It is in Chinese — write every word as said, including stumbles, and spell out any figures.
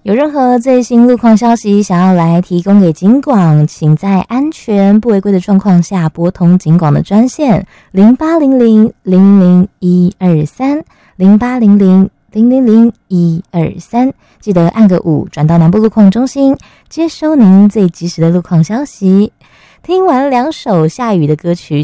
有任何最新路况消息想要来提供给警广，请在安全不违规的状况下拨通警广的专线零八零零零零一二三 零八零零零零零一二三，记得按个五转到南部路况中心，接收您最及时的路况消息。听完两首下雨的歌曲，